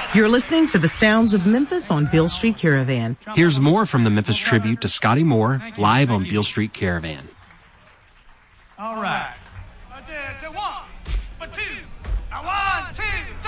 You're listening to the sounds of Memphis on Beale Street Caravan. Here's more from the Memphis tribute to Scotty Moore live on Beale Street Caravan. All right. 1, 2, 1, 2, 3.